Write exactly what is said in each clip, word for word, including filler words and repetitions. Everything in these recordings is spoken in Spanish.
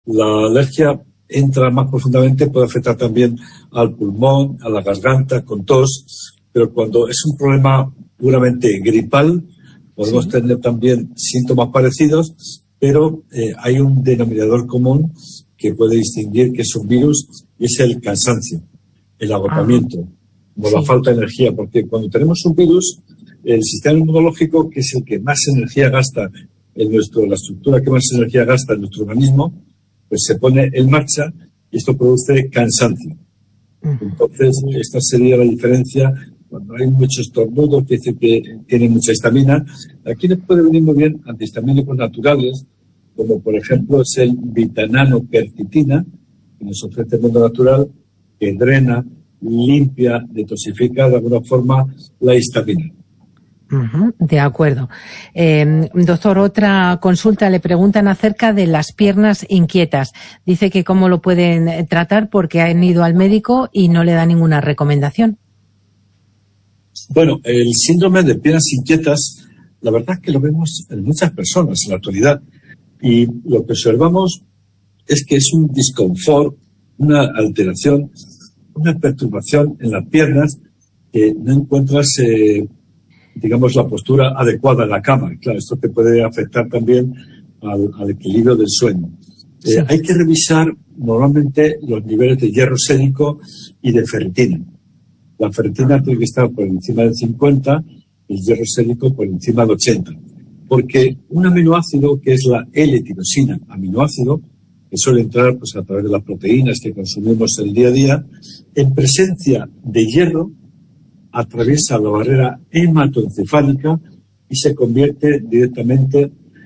La alergia entra más profundamente, puede afectar también al pulmón, a la garganta, con tos, pero cuando es un problema puramente gripal, podemos sí. tener también síntomas parecidos, pero eh, hay un denominador común que puede distinguir que es un virus, y es el cansancio, el agotamiento, como sí. la falta de energía, porque cuando tenemos un virus, el sistema inmunológico, que es el que más energía gasta en nuestro, la estructura que más energía gasta en nuestro organismo, pues se pone en marcha y esto produce cansancio. Entonces, esta sería la diferencia cuando hay muchos estornudos, que dice que tiene mucha histamina. Aquí les puede venir muy bien antihistamínicos naturales, como por ejemplo es el vitananopertitina, que nos ofrece el mundo natural, que drena, limpia, detoxifica de alguna forma la histamina. Uh-huh, de acuerdo. Eh, doctor, otra consulta, le preguntan acerca de las piernas inquietas. Dice que cómo lo pueden tratar porque han ido al médico y no le da ninguna recomendación. Bueno, el síndrome de piernas inquietas, la verdad es que lo vemos en muchas personas en la actualidad, y lo que observamos es que es un disconfort, una alteración, una perturbación en las piernas que no encuentras eh, digamos, la postura adecuada en la cama. Claro, esto te puede afectar también al, al equilibrio del sueño. Sí. Eh, hay que revisar normalmente los niveles de hierro sérico y de ferritina. La ferritina ah. tiene que estar por encima del cincuenta, y el hierro sérico por encima del ochenta. Porque un aminoácido, que es la L-tirosina aminoácido, que suele entrar pues, a través de las proteínas que consumimos el día a día, en presencia de hierro, atraviesa la barrera hematoencefálica y se convierte directamente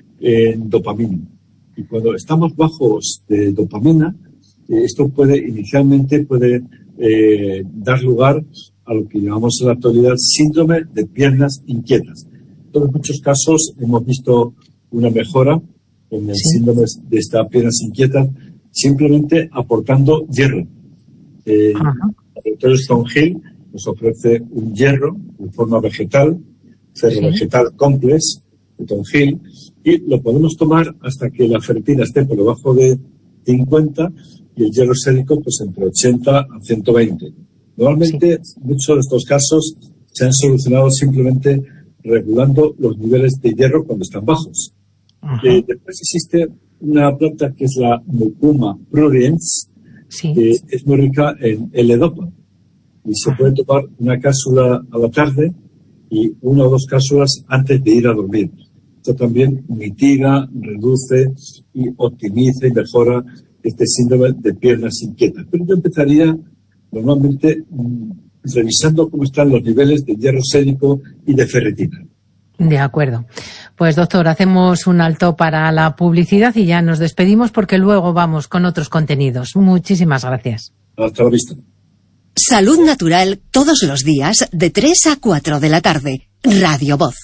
en dopamina. Y cuando estamos bajos de dopamina, eh, esto puede inicialmente puede eh, dar lugar a lo que llamamos en la actualidad síndrome de piernas inquietas. En muchos casos hemos visto una mejora en el sí. síndrome de estas piernas inquietas simplemente aportando hierro. Eh, Entonces, Tom Hill nos ofrece un hierro en forma vegetal, ferro vegetal complex, de Tom Hill, y lo podemos tomar hasta que la ferritina esté por debajo de cincuenta y el hierro sérico pues entre ochenta a ciento veinte. Normalmente, sí. muchos de estos casos se han solucionado simplemente regulando los niveles de hierro cuando están bajos. Eh, después existe una planta que es la Mucuma pruriens, sí. que es muy rica en L-dopa. Y se puede tomar una cápsula a la tarde y una o dos cápsulas antes de ir a dormir. Esto también mitiga, reduce y optimiza y mejora este síndrome de piernas inquietas. Pero yo empezaría normalmente mmm, revisando cómo están los niveles de hierro sérico y de ferritina. De acuerdo. Pues doctor, hacemos un alto para la publicidad y ya nos despedimos porque luego vamos con otros contenidos. Muchísimas gracias. Hasta la vista. Salud Natural todos los días de tres a cuatro de la tarde. Radio Voz.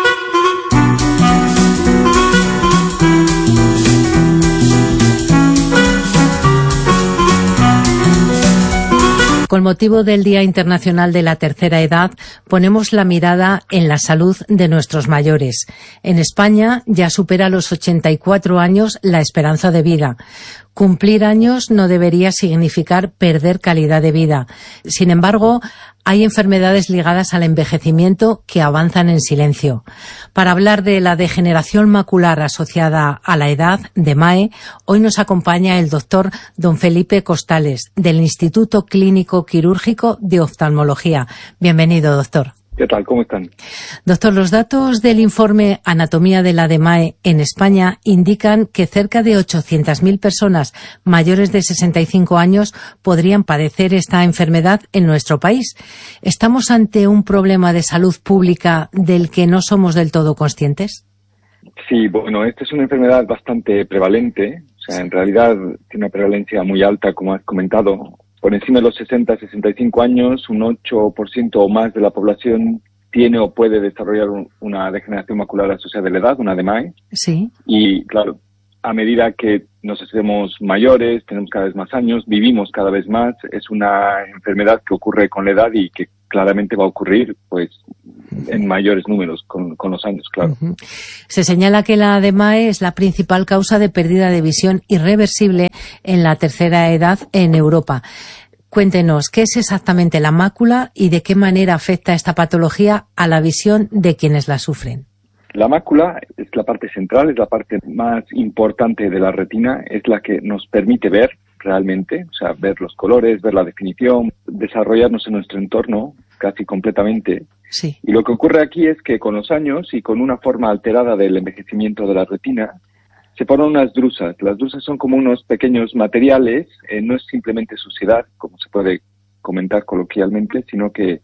Con motivo del Día Internacional de la Tercera Edad, ponemos la mirada en la salud de nuestros mayores. En España ya supera los ochenta y cuatro años la esperanza de vida. Cumplir años no debería significar perder calidad de vida. Sin embargo, hay enfermedades ligadas al envejecimiento que avanzan en silencio. Para hablar de la degeneración macular asociada a la edad, de M A E, hoy nos acompaña el doctor don Felipe Costales, del Instituto Clínico Quirúrgico de Oftalmología. Bienvenido, doctor. ¿Qué tal? ¿Cómo están? Doctor, los datos del informe Anatomía de la D M A E en España indican que cerca de ochocientas mil personas mayores de sesenta y cinco años podrían padecer esta enfermedad en nuestro país. ¿Estamos ante un problema de salud pública del que no somos del todo conscientes? Sí, bueno, esta es una enfermedad bastante prevalente. O sea, en realidad tiene una prevalencia muy alta, como has comentado. Por encima de los sesenta a sesenta y cinco años, un ocho por ciento o más de la población tiene o puede desarrollar un, una degeneración macular asociada a la edad, una D M A E. Sí. Y claro, a medida que nos hacemos mayores, tenemos cada vez más años, vivimos cada vez más, es una enfermedad que ocurre con la edad y que claramente va a ocurrir, pues, en mayores números con, con los años, claro. Uh-huh. Se señala que la D M A E es la principal causa de pérdida de visión irreversible en la tercera edad en Europa. Cuéntenos, ¿qué es exactamente la mácula y de qué manera afecta esta patología a la visión de quienes la sufren? La mácula es la parte central, es la parte más importante de la retina, es la que nos permite ver realmente, o sea, ver los colores, ver la definición, desarrollarnos en nuestro entorno casi completamente. Sí. Y lo que ocurre aquí es que con los años y con una forma alterada del envejecimiento de la retina, se ponen unas drusas. Las drusas son como unos pequeños materiales, eh, no es simplemente suciedad, como se puede comentar coloquialmente, sino que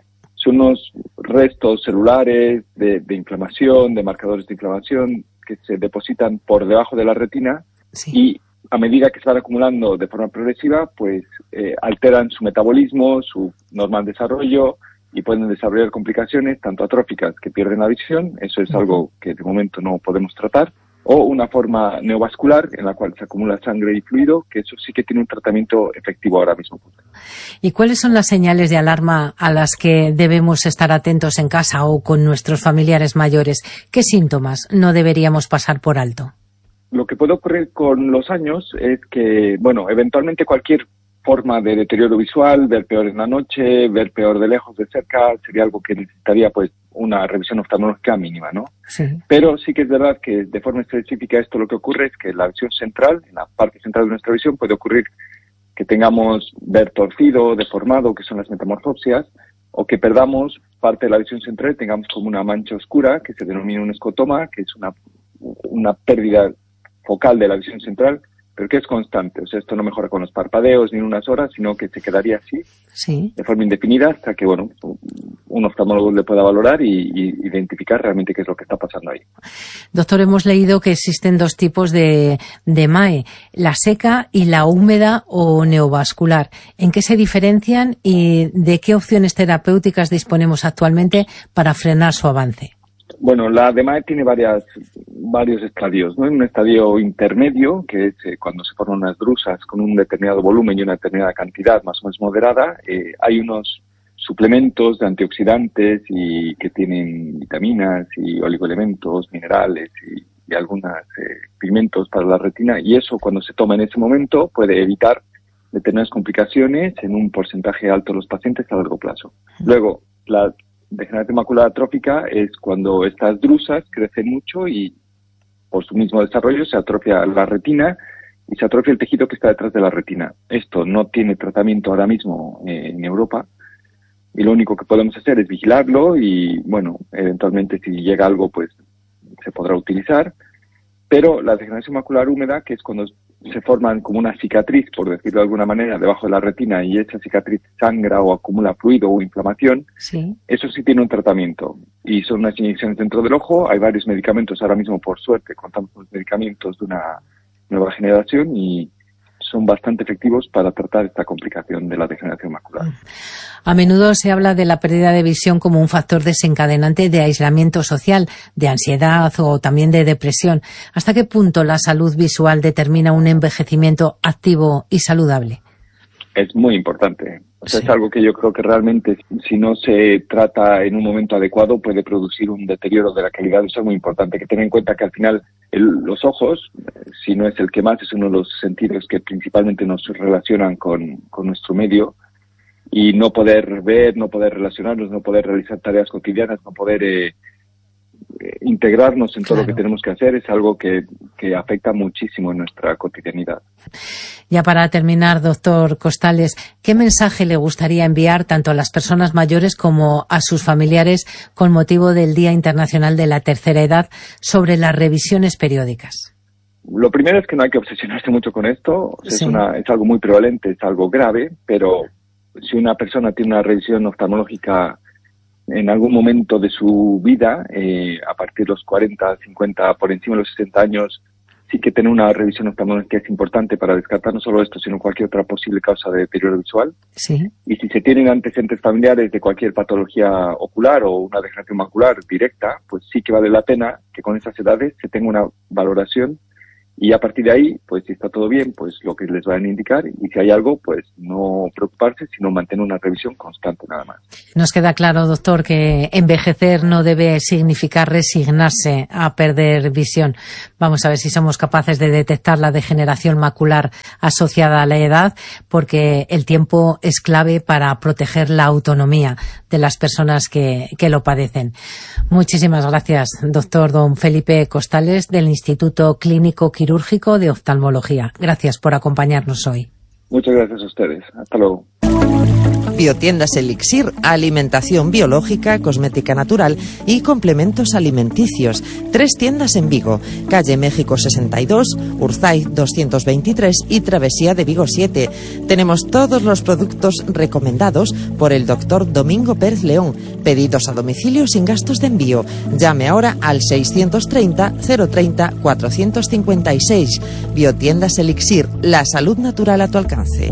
son unos restos celulares de, de inflamación, de marcadores de inflamación que se depositan por debajo de la retina. Sí. Y a medida que se van acumulando de forma progresiva, pues eh, alteran su metabolismo, su normal desarrollo y pueden desarrollar complicaciones tanto atróficas que pierden la visión, eso es algo que de momento no podemos tratar, o una forma neovascular en la cual se acumula sangre y fluido, que eso sí que tiene un tratamiento efectivo ahora mismo. ¿Y cuáles son las señales de alarma a las que debemos estar atentos en casa o con nuestros familiares mayores? ¿Qué síntomas no deberíamos pasar por alto? Lo que puede ocurrir con los años es que, bueno, eventualmente cualquier forma de deterioro visual, ver peor en la noche, ver peor de lejos, de cerca, sería algo que necesitaría pues una revisión oftalmológica mínima, ¿no? Sí. Pero sí que es verdad que de forma específica esto lo que ocurre es que en la visión central, en la parte central de nuestra visión, puede ocurrir que tengamos ver torcido, deformado, que son las metamorfopsias, o que perdamos parte de la visión central y tengamos como una mancha oscura, que se denomina un escotoma, que es una, una pérdida focal de la visión central, pero que es constante. O sea, esto no mejora con los parpadeos ni en unas horas, sino que se quedaría así, sí, de forma indefinida, hasta que, bueno, un oftalmólogo le pueda valorar y, y identificar realmente qué es lo que está pasando ahí. Doctor, hemos leído que existen dos tipos de, de M A E, la seca y la húmeda o neovascular. ¿En qué se diferencian y de qué opciones terapéuticas disponemos actualmente para frenar su avance? Bueno, la D M A E tiene varias, varios estadios, ¿no? En un estadio intermedio, que es eh, cuando se forman unas drusas con un determinado volumen y una determinada cantidad más o menos moderada, eh, hay unos suplementos de antioxidantes y que tienen vitaminas y oligoelementos, minerales y, y algunos eh, pigmentos para la retina, y eso cuando se toma en ese momento puede evitar determinadas complicaciones en un porcentaje alto de los pacientes a largo plazo. Luego, la degeneración macular atrófica es cuando estas drusas crecen mucho y por su mismo desarrollo se atrofia la retina y se atrofia el tejido que está detrás de la retina. Esto no tiene tratamiento ahora mismo eh, en Europa y lo único que podemos hacer es vigilarlo y, bueno, eventualmente si llega algo pues se podrá utilizar. Pero la degeneración macular húmeda, que es cuando se forman como una cicatriz, por decirlo de alguna manera, debajo de la retina y esa cicatriz sangra o acumula fluido o inflamación, sí, eso sí tiene un tratamiento. Y son unas inyecciones dentro del ojo, hay varios medicamentos, ahora mismo por suerte contamos con medicamentos de una nueva generación y son bastante efectivos para tratar esta complicación de la degeneración macular. A menudo se habla de la pérdida de visión como un factor desencadenante de aislamiento social, de ansiedad o también de depresión. ¿Hasta qué punto la salud visual determina un envejecimiento activo y saludable? Es muy importante. O sea, Sí. es algo que yo creo que realmente, si no se trata en un momento adecuado, puede producir un deterioro de la calidad visual muy importante. Hay que tener en cuenta que al final el, los ojos, si no es el que más, es uno de los sentidos que principalmente nos relacionan con, con nuestro medio. Y no poder ver, no poder relacionarnos, no poder realizar tareas cotidianas, no poder eh, eh, integrarnos en todo Claro. lo que tenemos que hacer es algo que, que afecta muchísimo en nuestra cotidianidad. Ya para terminar, doctor Costales, ¿qué mensaje le gustaría enviar tanto a las personas mayores como a sus familiares con motivo del Día Internacional de la Tercera Edad sobre las revisiones periódicas? Lo primero es que no hay que obsesionarse mucho con esto. O sea, Sí. es, una, es algo muy prevalente, es algo grave, pero si una persona tiene una revisión oftalmológica en algún momento de su vida, eh, a partir de los cuarenta, cincuenta, por encima de los sesenta años, sí que tener una revisión oftalmológica es importante para descartar no solo esto, sino cualquier otra posible causa de deterioro visual. Sí. Y si se tienen antecedentes familiares de cualquier patología ocular o una degeneración macular directa, pues sí que vale la pena que con esas edades se tenga una valoración Y a partir de ahí, pues si está todo bien, pues lo que les van a indicar, y si hay algo, pues no preocuparse, sino mantener una revisión constante nada más. Nos queda claro, doctor, que envejecer no debe significar resignarse a perder visión. Vamos a ver si somos capaces de detectar la degeneración macular asociada a la edad, porque el tiempo es clave para proteger la autonomía de las personas que, que lo padecen. Muchísimas gracias, doctor don Felipe Costales, del Instituto Clínico Quirúrgico de Oftalmología. Gracias por acompañarnos hoy. Muchas gracias a ustedes. Hasta luego. Biotiendas Elixir, alimentación biológica, cosmética natural y complementos alimenticios. Tres tiendas en Vigo, calle México sesenta y dos, Urzaiz doscientos veintitrés y Travesía de Vigo siete. Tenemos todos los productos recomendados por el doctor Domingo Pérez León. Pedidos a domicilio sin gastos de envío. Llame ahora al seiscientos treinta, cero treinta, cuatrocientos cincuenta y seis. Biotiendas Elixir, la salud natural a tu alcance.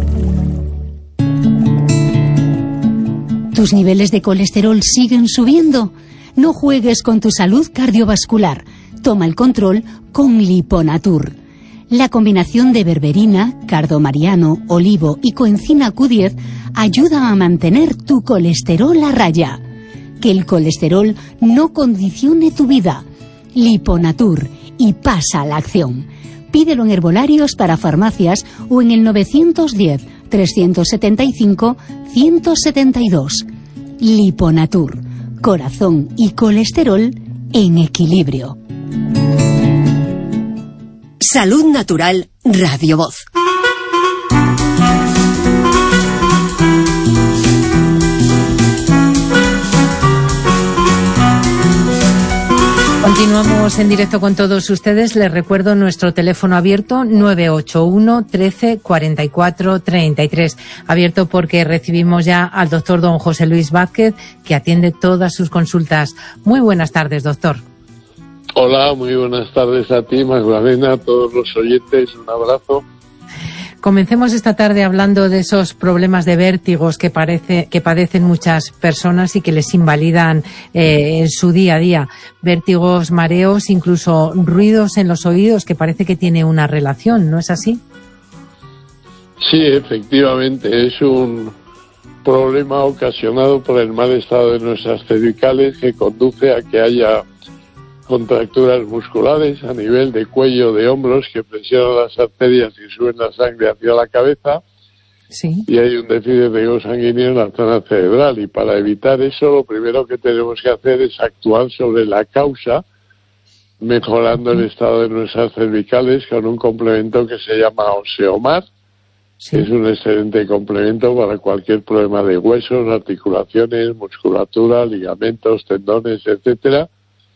¿Tus niveles de colesterol siguen subiendo? No juegues con tu salud cardiovascular. Toma el control con Liponatur. La combinación de berberina, cardomariano, olivo y coenzima Q diez ayuda a mantener tu colesterol a raya. Que el colesterol no condicione tu vida. Liponatur, y pasa a la acción. Pídelo en herbolarios para farmacias o en el novecientos diez, trescientos setenta y cinco, ciento setenta y dos. Liponatur, corazón y colesterol en equilibrio. Salud Natural, Radio Voz. Continuamos en directo con todos ustedes. Les recuerdo nuestro teléfono abierto nueve ocho uno, trece, cuarenta y cuatro, treinta y tres. Abierto porque recibimos ya al doctor don José Luis Vázquez, que atiende todas sus consultas. Muy buenas tardes, doctor. Hola, muy buenas tardes a ti, Magdalena, a todos los oyentes. Un abrazo. Comencemos esta tarde hablando de esos problemas de vértigos que parece que padecen muchas personas y que les invalidan eh, en su día a día. Vértigos, mareos, incluso ruidos en los oídos, que parece que tiene una relación, ¿no es así? Sí, efectivamente, es un problema ocasionado por el mal estado de nuestras cervicales que conduce a que haya contracturas musculares a nivel de cuello, de hombros, que presionan las arterias y suben la sangre hacia la cabeza. Sí. Y hay un déficit de riego sanguíneo en la zona cerebral. Y para evitar eso, lo primero que tenemos que hacer es actuar sobre la causa, mejorando el estado de nuestras cervicales con un complemento que se llama Osteomar. Sí. Es un excelente complemento para cualquier problema de huesos, articulaciones, musculatura, ligamentos, tendones, etcétera,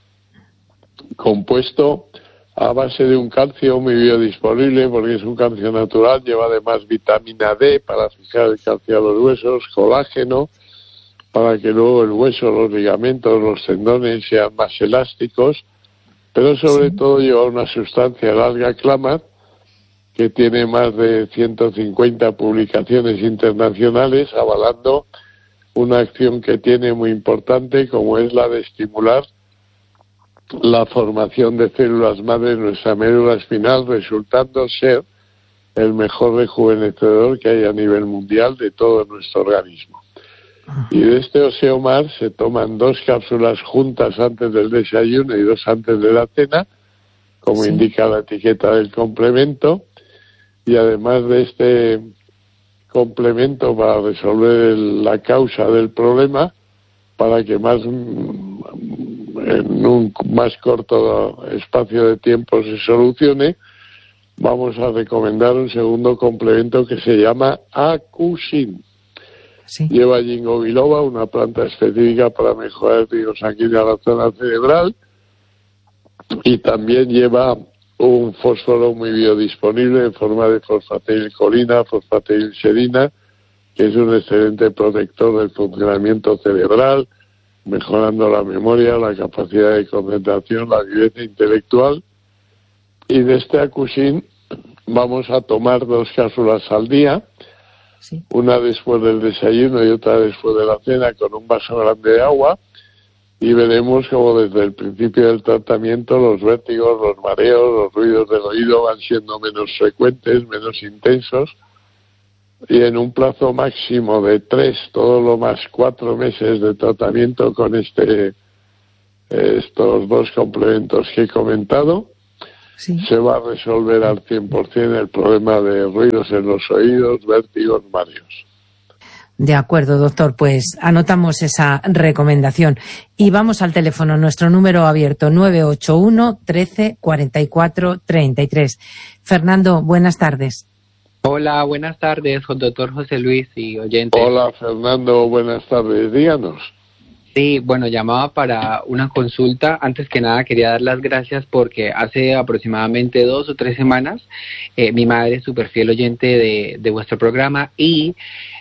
compuesto a base de un calcio muy biodisponible, porque es un calcio natural, lleva además vitamina D para fijar el calcio a los huesos, colágeno, para que luego el hueso, los ligamentos, los tendones sean más elásticos, pero sobre sí. todo lleva una sustancia, el alga clamat, que tiene más de ciento cincuenta publicaciones internacionales avalando una acción que tiene muy importante, como es la de estimular la formación de células madre en nuestra médula espinal, resultando ser el mejor rejuvenecedor que hay a nivel mundial de todo nuestro organismo. Y de este Osteomar se toman dos cápsulas juntas antes del desayuno y dos antes de la cena, como sí. indica la etiqueta del complemento, y además de este complemento para resolver el, la causa del problema, para que más en un más corto espacio de tiempo se solucione, vamos a recomendar un segundo complemento que se llama Acusin. Sí. Lleva ginkgo biloba, una planta específica para mejorar el riego sanguíneo a la zona cerebral, y también lleva un fósforo muy biodisponible en forma de fosfatilcolina, fosfatilserina, que es un excelente protector del funcionamiento cerebral, mejorando la memoria, la capacidad de concentración, la viveza intelectual. Y de este Acusin vamos a tomar dos cápsulas al día, sí. una después del desayuno y otra después de la cena, con un vaso grande de agua, y veremos como desde el principio del tratamiento los vértigos, los mareos, los ruidos del oído van siendo menos frecuentes, menos intensos, y en un plazo máximo de tres, todo lo más cuatro meses de tratamiento con este estos dos complementos que he comentado, sí, se va a resolver al cien por ciento el problema de ruidos en los oídos, vértigos, mareos. De acuerdo, doctor, pues anotamos esa recomendación. Y vamos al teléfono, nuestro número abierto, nueve ocho uno, trece, cuarenta y cuatro, treinta y tres. Fernando, buenas tardes. Hola, buenas tardes, doctor José Luis y oyentes. Hola, Fernando, buenas tardes, díganos. Sí, bueno, llamaba para una consulta. Antes que nada quería dar las gracias porque hace aproximadamente dos o tres semanas eh, mi madre es súper fiel oyente de, de vuestro programa y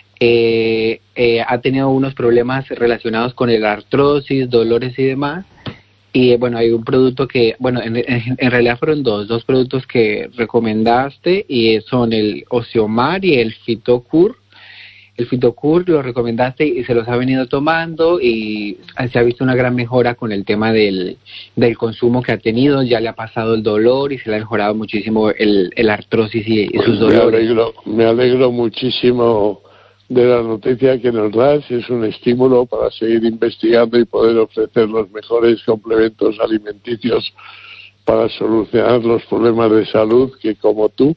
eh, eh, ha tenido unos problemas relacionados con el artrosis, dolores y demás. Y bueno, hay un producto que, bueno, en, en, en realidad fueron dos, dos productos que recomendaste y son el Osteomar y el Fitocur. El Fitocur lo recomendaste y se los ha venido tomando y se ha visto una gran mejora con el tema del, del consumo que ha tenido, ya le ha pasado el dolor y se le ha mejorado muchísimo el, el artrosis y, y sus dolores. Me alegro, me alegro muchísimo de la noticia que nos das, es un estímulo para seguir investigando y poder ofrecer los mejores complementos alimenticios para solucionar los problemas de salud que, como tú,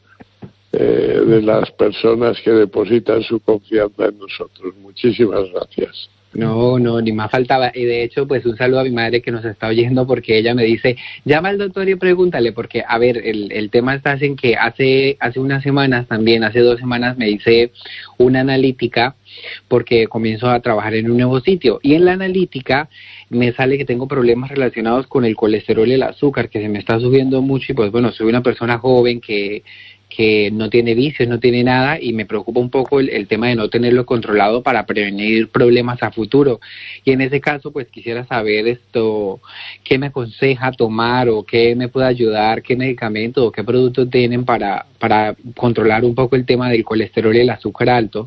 eh, de las personas que depositan su confianza en nosotros. Muchísimas gracias. No, no, ni más faltaba. Y de hecho, pues un saludo a mi madre que nos está oyendo porque ella me dice, llama al doctor y pregúntale, porque, a ver, el, el tema está en que hace, hace unas semanas también, hace dos semanas me hice una analítica porque comienzo a trabajar en un nuevo sitio. Y en la analítica me sale que tengo problemas relacionados con el colesterol y el azúcar, que se me está subiendo mucho y pues bueno, soy una persona joven que... que no tiene vicios, no tiene nada y me preocupa un poco el, el tema de no tenerlo controlado para prevenir problemas a futuro. Y en ese caso, pues quisiera saber esto, qué me aconseja tomar o qué me puede ayudar, qué medicamentos o qué productos tienen para, para controlar un poco el tema del colesterol y el azúcar alto.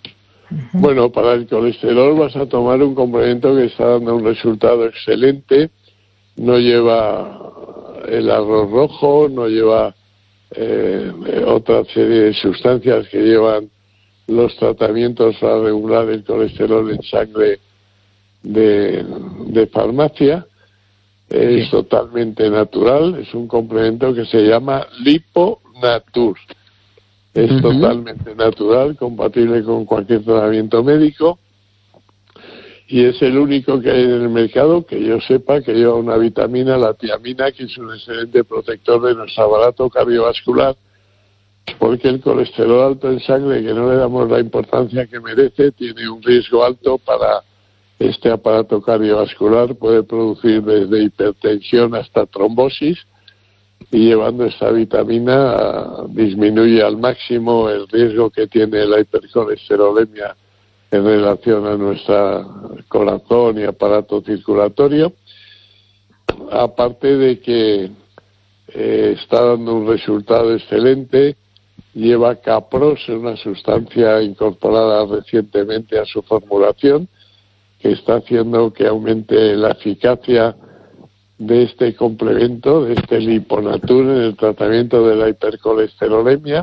Bueno, para el colesterol vas a tomar un complemento que está dando un resultado excelente, no lleva el arroz rojo, no lleva Eh, otra serie de sustancias que llevan los tratamientos para regular el colesterol en sangre de, de farmacia. Es sí. totalmente natural, es un complemento que se llama Liponatur. Es uh-huh. totalmente natural, compatible con cualquier tratamiento médico y es el único que hay en el mercado que yo sepa que lleva una vitamina, la tiamina, que es un excelente protector de nuestro aparato cardiovascular, porque el colesterol alto en sangre, que no le damos la importancia que merece, tiene un riesgo alto para este aparato cardiovascular, puede producir desde hipertensión hasta trombosis, y llevando esta vitamina disminuye al máximo el riesgo que tiene la hipercolesterolemia en relación a nuestro corazón y aparato circulatorio, aparte de que eh, está dando un resultado excelente, lleva Capros, una sustancia incorporada recientemente a su formulación, que está haciendo que aumente la eficacia de este complemento, de este Liponatur en el tratamiento de la hipercolesterolemia.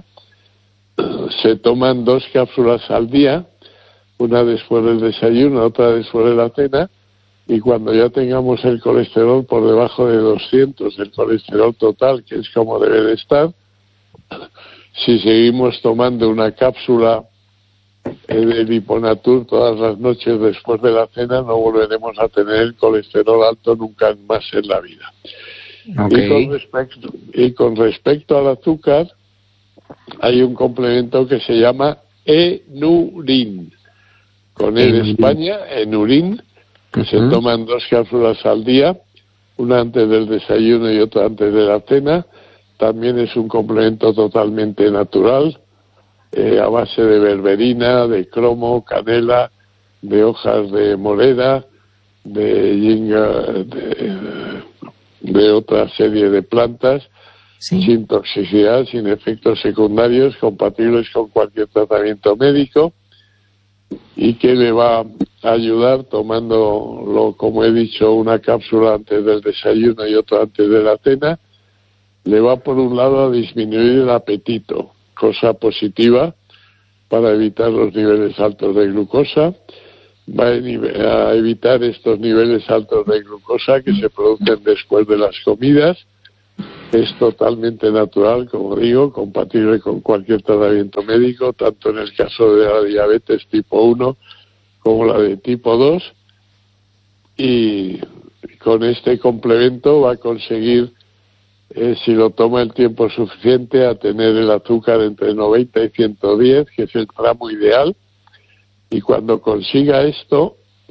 Se toman dos cápsulas al día, una después del desayuno, otra después de la cena, y cuando ya tengamos el colesterol por debajo de doscientos, el colesterol total, que es como debe de estar, si seguimos tomando una cápsula de Liponatur todas las noches después de la cena, no volveremos a tener el colesterol alto nunca más en la vida. Okay. Y, con respecto, y con respecto al azúcar, hay un complemento que se llama Enurin, con E de España, Enurin, que uh-huh. se toman dos cápsulas al día, una antes del desayuno y otra antes de la cena. También es un complemento totalmente natural, eh, a base de berberina, de cromo, canela, de hojas de morera, de yinga, de, de otra serie de plantas, sí. sin toxicidad, sin efectos secundarios, compatibles con cualquier tratamiento médico. y que le va a ayudar tomándolo, como he dicho, una cápsula antes del desayuno y otra antes de la cena. Le va por un lado a disminuir el apetito, cosa positiva para evitar los niveles altos de glucosa. Va a evitar estos niveles altos de glucosa que se producen después de las comidas. Es totalmente natural, como digo, compatible con cualquier tratamiento médico, tanto en el caso de la diabetes tipo uno como la de tipo dos. Y con este complemento va a conseguir, eh, si lo toma el tiempo suficiente, a tener el azúcar entre noventa y ciento diez, que es el tramo ideal. Y cuando consiga esto,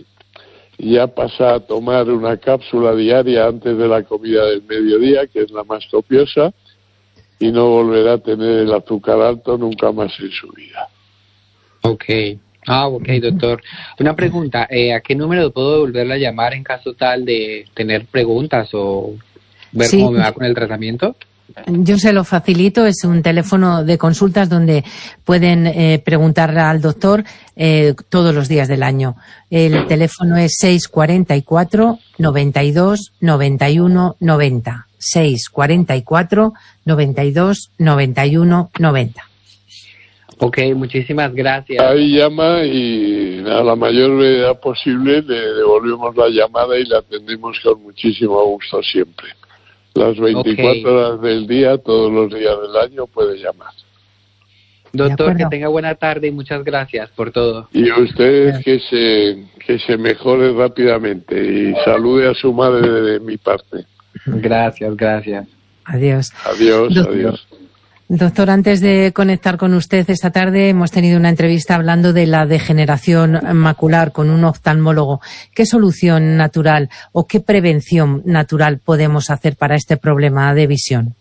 ya pasa a tomar una cápsula diaria antes de la comida del mediodía, que es la más copiosa, y no volverá a tener el azúcar alto nunca más en su vida. Ok. Ah, ok, doctor. Una pregunta, eh, ¿a qué número puedo volverle a llamar en caso tal de tener preguntas o ver sí. cómo me va con el tratamiento? Yo se lo facilito, es un teléfono de consultas donde pueden eh, preguntarle al doctor eh, todos los días del año. El teléfono es seis cuatro cuatro, noventa y dos, noventa y uno, noventa. seis cuatro cuatro, noventa y dos, noventa y uno, noventa. Ok, muchísimas gracias. Ahí llama y a la mayor brevedad posible le devolvemos la llamada y la atendemos con muchísimo gusto siempre. Las veinticuatro okay. horas del día, todos los días del año puede llamar. Doctor, que tenga buena tarde y muchas gracias por todo. Y usted que se que se mejore rápidamente y salude a su madre de mi parte. Gracias, gracias. Adiós. Adiós, Doctor. adiós. Doctor, antes de conectar con usted esta tarde hemos tenido una entrevista hablando de la degeneración macular con un oftalmólogo. ¿Qué solución natural o qué prevención natural podemos hacer para este problema de visión?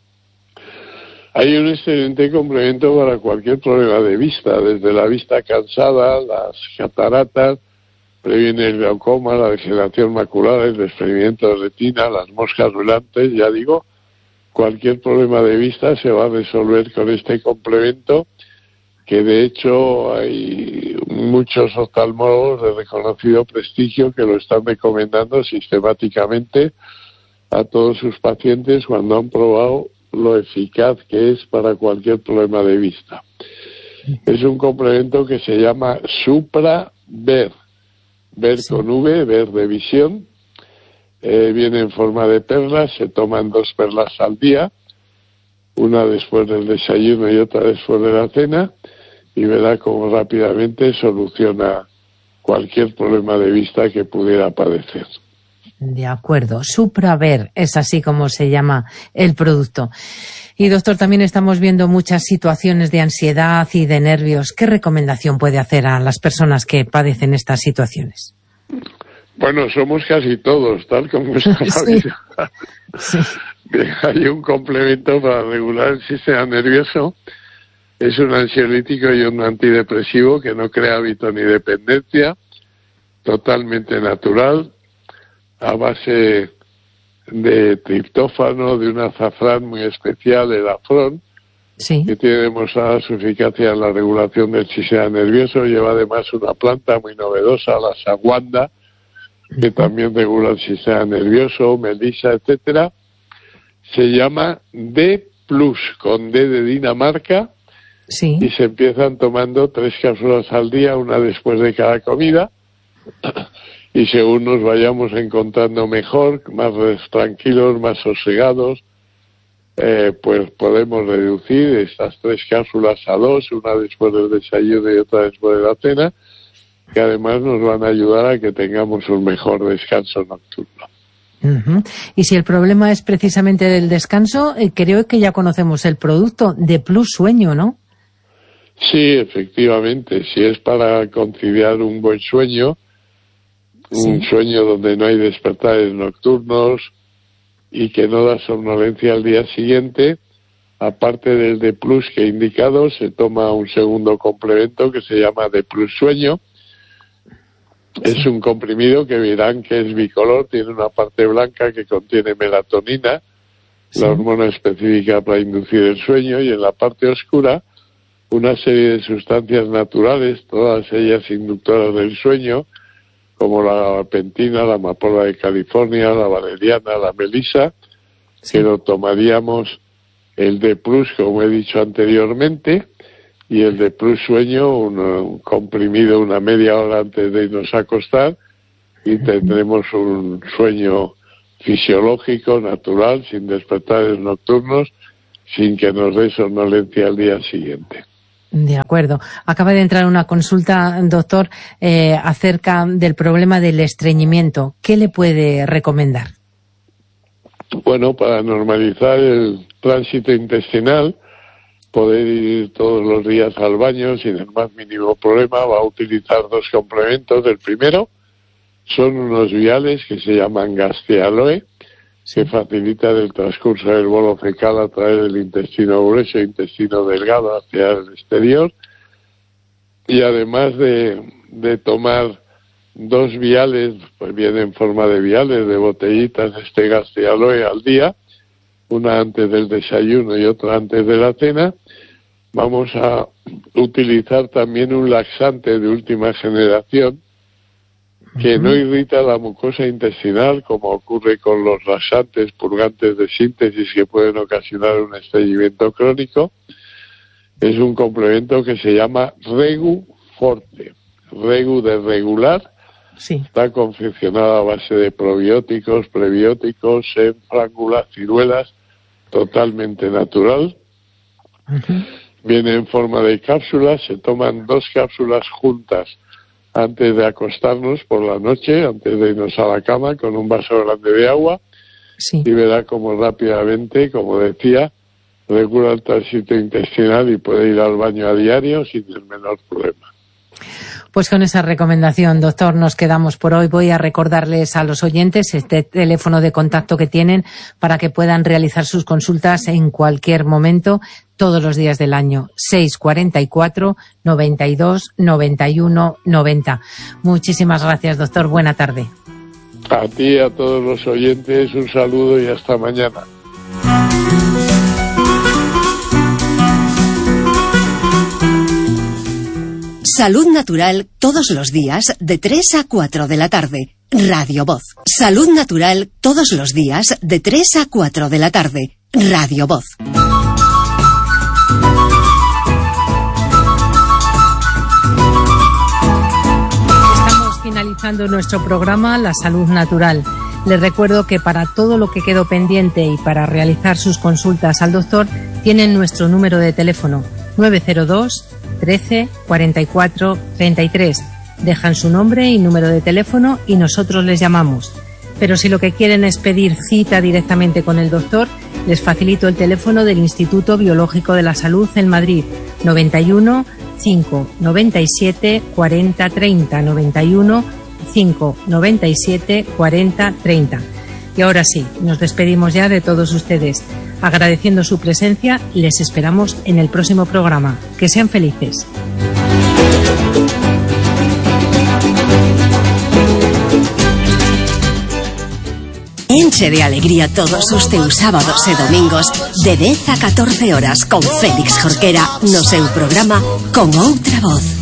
Hay un excelente complemento para cualquier problema de vista, desde la vista cansada, las cataratas, previene el glaucoma, la degeneración macular, el desprendimiento de retina, las moscas volantes, ya digo. Cualquier problema de vista se va a resolver con este complemento, que de hecho hay muchos oftalmólogos de reconocido prestigio que lo están recomendando sistemáticamente a todos sus pacientes cuando han probado lo eficaz que es para cualquier problema de vista. Es un complemento que se llama SupraVer, ver con V, ver de visión. Eh, viene en forma de perlas, se toman dos perlas al día, una después del desayuno y otra después de la cena, y verá cómo rápidamente soluciona cualquier problema de vista que pudiera padecer. De acuerdo, SupraVer es así como se llama el producto. Y doctor, también estamos viendo muchas situaciones de ansiedad y de nervios. ¿Qué recomendación puede hacer a las personas que padecen estas situaciones? Bueno, somos casi todos, tal como está la sí. vida. Sí. Bien, hay un complemento para regular el sistema nervioso. Es un ansiolítico y un antidepresivo que no crea hábito ni dependencia, totalmente natural, a base de triptófano, de un azafrán muy especial, el afrón, sí. que tiene demostrada su eficacia en la regulación del sistema nervioso. Lleva además una planta muy novedosa, la saguanda, que también regula el sistema nervioso, melisa, etcétera. Se llama D plus, con D de Dinamarca, sí. y se empiezan tomando tres cápsulas al día, una después de cada comida, y según nos vayamos encontrando mejor, más tranquilos, más sosegados, eh, pues podemos reducir estas tres cápsulas a dos, una después del desayuno y otra después de la cena, que además nos van a ayudar a que tengamos un mejor descanso nocturno. Uh-huh. Y si el problema es precisamente del descanso, eh, creo que ya conocemos el producto de Plus Sueño, ¿no? Sí, efectivamente. Si es para conciliar un buen sueño, sí. un sueño donde no hay despertares nocturnos y que no da somnolencia al día siguiente, aparte del de Plus que he indicado, se toma un segundo complemento que se llama de Plus Sueño. Es un comprimido que verán que es bicolor, tiene una parte blanca que contiene melatonina, sí. la hormona específica para inducir el sueño, y en la parte oscura una serie de sustancias naturales, todas ellas inductoras del sueño, como la gabapentina, la amapola de California, la valeriana, la melisa, sí. que lo tomaríamos el de plus, como he dicho anteriormente, y el de plus sueño, un, un comprimido una media hora antes de irnos a acostar, y tendremos un sueño fisiológico, natural, sin despertares nocturnos, sin que nos dé somnolencia al día siguiente. De acuerdo. Acaba de entrar una consulta, doctor, eh, acerca del problema del estreñimiento. ¿Qué le puede recomendar? Bueno, para normalizar el tránsito intestinal, poder ir todos los días al baño sin el más mínimo problema, va a utilizar dos complementos. El primero son unos viales que se llaman Gastialoe, que facilitan el transcurso del bolo fecal a través del intestino grueso e intestino delgado hacia el exterior. Y además de, de tomar dos viales, pues viene en forma de viales, de botellitas, este Gastialoe al día, una antes del desayuno y otra antes de la cena, vamos a utilizar también un laxante de última generación que no irrita la mucosa intestinal, como ocurre con los laxantes purgantes de síntesis que pueden ocasionar un estreñimiento crónico. Es un complemento que se llama Regu Forte. Regu de regular. Sí. Está confeccionada a base de probióticos, prebióticos, en frángulas, ciruelas, totalmente natural. Uh-huh. Viene en forma de cápsulas, se toman dos cápsulas juntas antes de acostarnos por la noche, antes de irnos a la cama, con un vaso grande de agua, sí. y verá como rápidamente, como decía, regula el tránsito intestinal y puede ir al baño a diario sin el menor problema. Pues con esa recomendación, doctor, nos quedamos por hoy. Voy a recordarles a los oyentes este teléfono de contacto que tienen para que puedan realizar sus consultas en cualquier momento, todos los días del año. seis cuarenta y cuatro, noventa y dos, noventa y uno, noventa. Muchísimas gracias, doctor. Buena tarde. A ti y a todos los oyentes, un saludo y hasta mañana. Salud Natural todos los días de tres a cuatro de la tarde. Radio Voz. Salud Natural todos los días de tres a cuatro de la tarde. Radio Voz. Estamos finalizando nuestro programa La Salud Natural. Les recuerdo que para todo lo que quedó pendiente y para realizar sus consultas al doctor, tienen nuestro número de teléfono nueve cero dos, trece, cuarenta y cuatro, treinta y tres. Dejan su nombre y número de teléfono y nosotros les llamamos. Pero si lo que quieren es pedir cita directamente con el doctor, les facilito el teléfono del Instituto Biológico de la Salud en Madrid, noventa y uno, cinco, noventa y siete, cuarenta, treinta, noventa y uno, cinco, noventa y siete, cuarenta, treinta. Y ahora sí, nos despedimos ya de todos ustedes. Agradeciendo su presencia, les esperamos en el próximo programa. Que sean felices. Enche de alegría todos sus teus sábados e domingos de dez a catorce horas con Félix Jorquera no seu programa Con Outra Voz.